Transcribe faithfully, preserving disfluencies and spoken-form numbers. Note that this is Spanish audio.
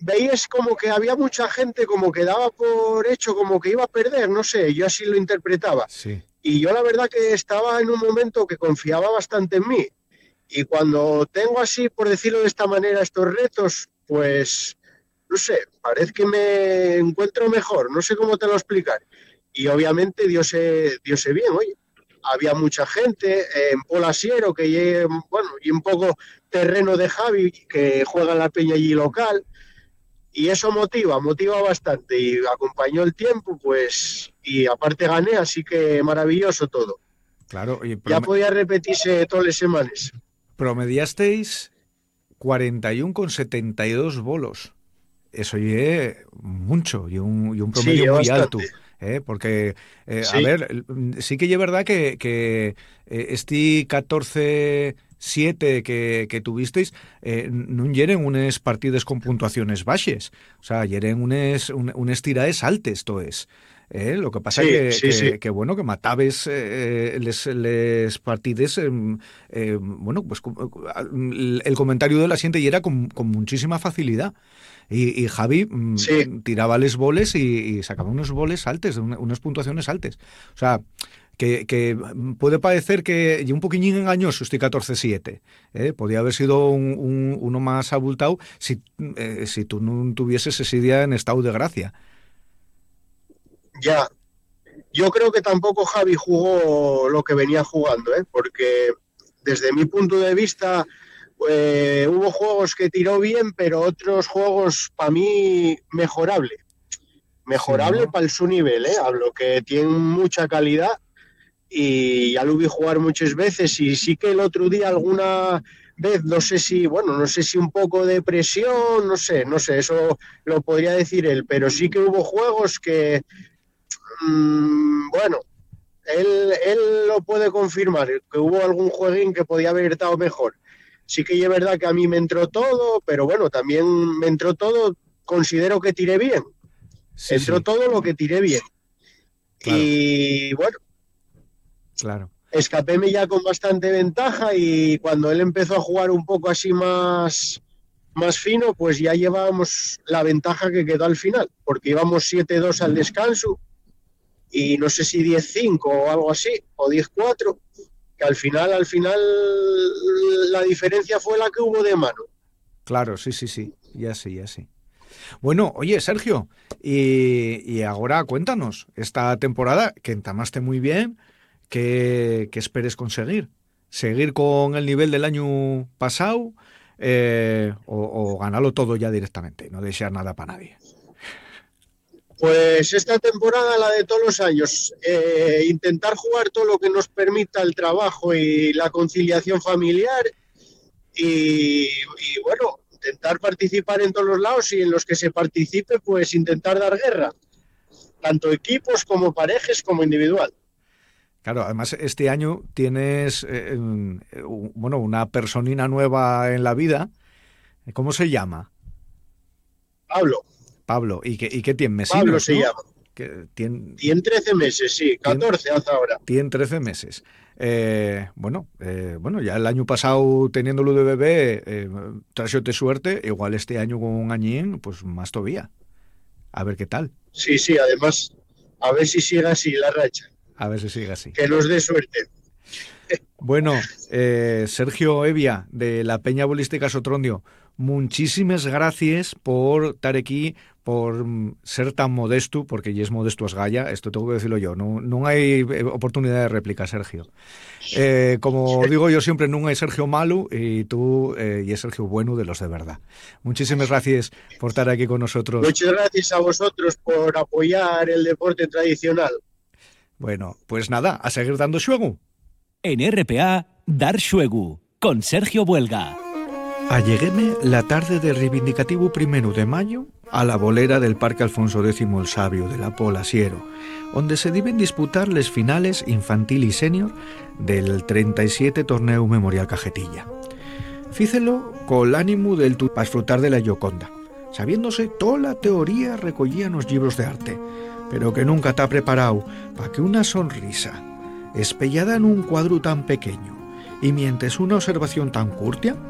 veías como que había mucha gente como que daba por hecho como que iba a perder, no sé, yo así lo interpretaba. Sí. Y yo la verdad que estaba en un momento que confiaba bastante en mí. Y cuando tengo así, por decirlo de esta manera, estos retos, pues, no sé, parece que me encuentro mejor, no sé cómo te lo explicar. Y obviamente Dios sé, Dios sé bien, oye, había mucha gente eh, en Polasiero, que lleve, bueno, y un poco terreno de Javi, que juega en la peña allí local, y eso motiva, motiva bastante, y acompañó el tiempo, pues, y aparte gané, así que maravilloso todo. Claro, y Ya prom- podía repetirse todas las semanas. promediasteis cuarenta y uno con setenta y dos bolos. Eso es mucho y un, y un Sí, promedio muy bastante. alto. ¿Eh? Porque, eh, a Sí, ver, sí que es verdad que, que eh, este catorce siete que, que tuvisteis eh, no hieren unes partides con puntuaciones baixes. O sea, hieren unes, un, unes tiraes altes, todo es. Eh, lo que pasa sí, que, sí, sí. que, que bueno, que matabes eh, les, les partides, eh, eh, bueno, pues el comentario de la gente y era con, con muchísima facilidad. Y, y Javi Sí, mmm, tiraba les boles y, y sacaba unos boles altes, una, unas puntuaciones altes. O sea, que, que puede parecer que y un poquillín engañoso este catorce siete. ¿Eh? Podía haber sido un, un, uno más abultado si, eh, si tú no tuvieses ese día en estado de gracia. ya. Yo creo que tampoco Javi jugó lo que venía jugando, ¿eh? Porque desde mi punto de vista eh, hubo juegos que tiró bien, pero otros juegos para mí mejorable. Sí, Mejorable ¿no? para su nivel, ¿eh? Hablo que tiene mucha calidad y ya lo vi jugar muchas veces y sí que el otro día alguna vez, no sé si, bueno, no sé si un poco de presión, no sé, no sé, eso lo podría decir él, pero sí que hubo juegos que, mmm, bueno, él, él lo puede confirmar, que hubo algún jueguín que podía haber estado mejor. Sí que es verdad que a mí me entró todo, pero bueno, también me entró todo, considero que tiré bien. Sí, Entró sí, todo lo que tiré bien. claro, Y bueno, claro. escapéme ya con bastante ventaja y cuando él empezó a jugar un poco así más, más fino, pues ya llevábamos la ventaja que quedó al final, porque íbamos siete dos al descanso y no sé si diez cinco o algo así, o diez cuatro, que al final, al final la diferencia fue la que hubo de mano. Claro, sí, sí, sí. Ya sí, ya sí. Bueno, oye, Sergio, y, y ahora cuéntanos, esta temporada que entamaste muy bien, ¿qué, qué esperes conseguir? ¿Seguir con el nivel del año pasado eh, o, o ganarlo todo ya directamente, no desear nada para nadie? Pues esta temporada, la de todos los años, eh, intentar jugar todo lo que nos permita el trabajo y la conciliación familiar y, y bueno, intentar participar en todos los lados y en los que se participe, pues intentar dar guerra, tanto equipos como parejas como individual. Claro, además este año tienes eh, un- bueno, una personina nueva en la vida. ¿Cómo se llama? Pablo, Pablo. ¿Y qué, y qué tiene? Pablo Mesinos, se ¿no? llama. Que tiene, Tiene trece meses, sí, tiene, catorce hace ahora. tiene trece meses. Eh, bueno, eh, bueno, ya el año pasado teniéndolo de bebé, eh, trasiote suerte, igual este año con un añín, pues más todavía. A ver qué tal. Sí, sí, además, a ver si sigue así la racha, A ver si sigue así. que nos dé suerte. Bueno, eh, Sergio Evia, de la Peña Bolística Sotrondio, muchísimas gracias por estar aquí, por mm, ser tan modesto, porque ya es modesto es Gaya, esto tengo que decirlo yo, no, no hay eh, oportunidad de réplica, Sergio. Eh, como digo yo siempre, no hay Sergio malo y tú eh, y es Sergio bueno de los de verdad. Muchísimas gracias por estar aquí con nosotros. Muchas gracias a vosotros por apoyar el deporte tradicional. Bueno, pues nada, a seguir dando juego. En R P A, Dar Xuegu, con Sergio Buelga. Alleguéme la tarde del reivindicativo primero de mayo a la bolera del Parque Alfonso X el Sabio de la Pola Siero, donde se deben disputar les finales infantil y senior del treinta y siete Torneo Memorial Cajetilla. Fícelo con el ánimo del tu para disfrutar de la Gioconda, sabiéndose toda la teoría recollida en los libros de arte, pero que nunca te ha preparado para que una sonrisa, espellada en un cuadro tan pequeño, y mientes una observación tan curtia,